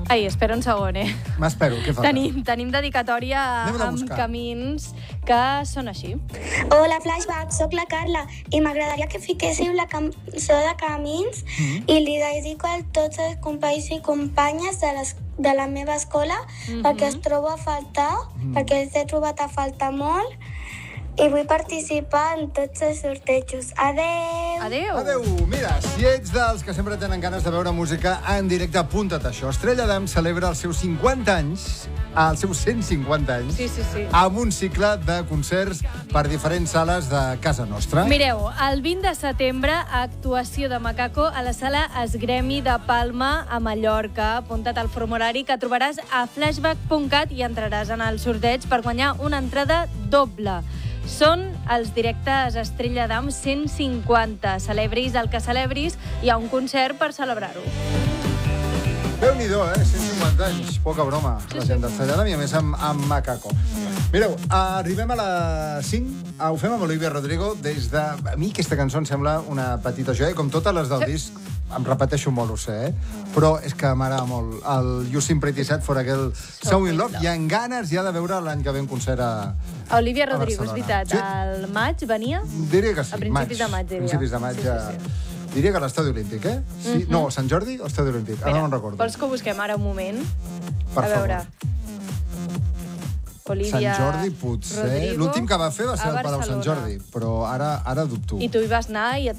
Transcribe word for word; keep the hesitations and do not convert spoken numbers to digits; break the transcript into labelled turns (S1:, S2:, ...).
S1: Ai, espera un segon, eh?
S2: M'espero, què falta?
S1: Tenim, tenim dedicatòria
S2: Anem-la a
S1: amb
S2: buscar.
S1: camins que són així.
S3: Hola, Flashback, sóc la Carla i m'agradaria que fiquéssiu la cançó de Camins
S2: Mm.
S3: i li dedico a tots els companys i companyes de, les, de la meva escola
S1: Mhm.
S3: perquè es trobo a faltar, perquè els he trobat a faltar molt i vull participar en tots els sortejos. Adeu!
S1: Adéu!
S2: Adéu! Mira, si ets dels que sempre tenen ganes de veure música en directe, apunta't a això. Estrella Damm celebra els seus cinquanta anys, els seus cent cinquanta anys,
S1: Sí, sí, sí.
S2: amb un cicle de concerts per diferents sales de casa nostra.
S1: Mireu, el vint de setembre, actuació de Macaco a la sala Esgremi de Palma a Mallorca. Apunta't al formulari que trobaràs a flashback punt cat i entraràs en el sorteig per guanyar una entrada doble. Són els directes Estrella Damm cent cinquanta. Celebris el que celebris, hi ha un concert per celebrar-ho.
S2: Déu-n'hi-do, eh? cent cinquanta anys. Poca broma, la gent d'Estrella Damm i a més amb, amb Macaco. Mireu, arribem a les cinc. Ah, ho fem amb Olivia Rodrigo des de... A mi aquesta cançó em sembla una petita joia, com totes les del disc. Em repeteixo molt, ho sé, eh? Però és que m'agrada molt. El You Seem Pretty Sad for aquel So In Love. Hi ha ganes ja de veure l'any que ve un concert a...
S1: Olivia
S2: a
S1: Rodrigo, és
S2: Barcelona.
S1: veritat.
S2: Sí.
S1: Al maig venia?
S2: Diria que sí.
S1: A principis de maig, diria.
S2: Principis de maig,
S1: Sí, sí,
S2: ja...
S1: sí.
S2: Diria que a l'Estadi Olímpic, eh? Sí? No, Sant Jordi o Estadi Olímpic? Ara no en recordo.
S1: Vols que ho busquem ara un moment?
S2: Per
S1: a veure.
S2: favor.
S1: Olivia
S2: Sant Jordi, potser.
S1: Rodrigo
S2: L'últim que va fer va ser
S1: a
S2: al Palau Sant
S1: Barcelona.
S2: Jordi, però ara ara dubto.
S1: I tu hi vas anar i et